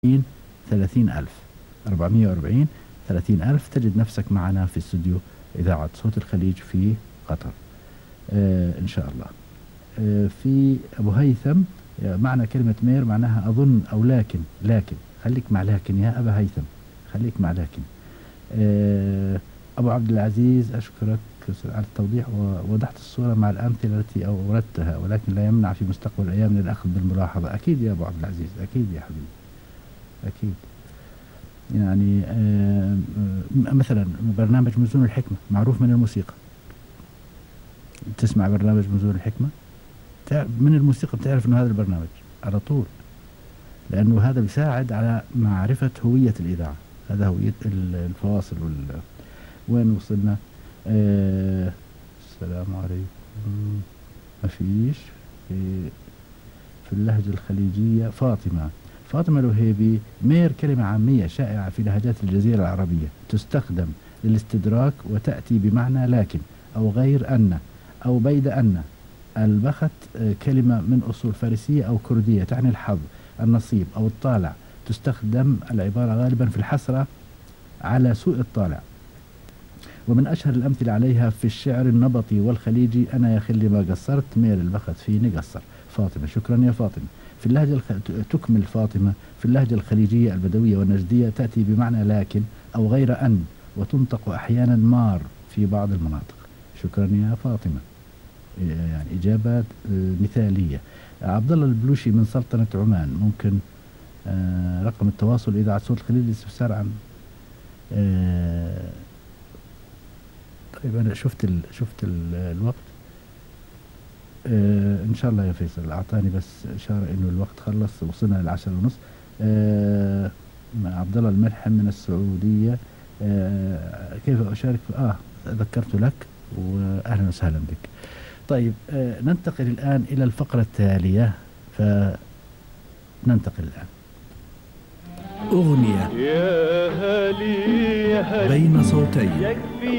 30,000 440 30,000 تجد نفسك معنا في استوديو إذاعة صوت الخليج في قطر. إن شاء الله. في أبو هيثم معنى كلمة مير معناها أظن أو لكن خليك مع لكن يا أبا هيثم، خليك مع لكن. أبو عبد العزيز أشكرك على التوضيح، ووضحت الصورة مع الأمثلة التي أوردتها، ولكن لا يمنع في مستقبل الأيام من الأخذ بالملاحظة. أكيد يا أبو عبد العزيز، أكيد يا حبيبي، أكيد. يعني مثلا برنامج مزون الحكمة معروف من الموسيقى. تسمع برنامج مزون الحكمة من الموسيقى بتعرف انه هذا البرنامج على طول، لانه هذا بيساعد على معرفة هوية الإذاعة. هذا هوية الفواصل وين وصلنا؟ السلام عليكم. ما فيش في اللهجة الخليجية. فاطمة الوهيبي. مير كلمة عامية شائعة في لهجات الجزيرة العربية، تستخدم للاستدراك وتأتي بمعنى لكن أو غير أن أو بيد أن. البخت كلمة من أصول فارسية أو كردية تعني الحظ، النصيب أو الطالع. تستخدم العبارة غالبا في الحسرة على سوء الطالع. ومن أشهر الأمثلة عليها في الشعر النبطي والخليجي: أنا يا خلي ما قصرت، مير البخت فيني قصر. فاطمة. شكرا يا فاطمة. في اللهجة تكمل فاطمة. في اللهجة الخليجية البدوية والنجدية تأتي بمعنى لكن أو غير أن، وتنطق أحيانا مار في بعض المناطق. شكرا يا فاطمة، يعني إجابة مثالية. عبد الله البلوشي من سلطنة عمان. ممكن رقم التواصل إذاعة صوت الخليج للاستفسار عن طيب أنا شفت الوقت. إن شاء الله يا فيصل، أعطاني بس إشارة إنه الوقت خلص، وصلنا ل10:30. عبد الله الملحم من السعودية. كيف أشارك ذكرت لك، وأهلا وسهلا بك. طيب ننتقل الآن إلى الفقرة التالية، فننتقل الآن. أغنية يا هالي يا هالي بين صوتين.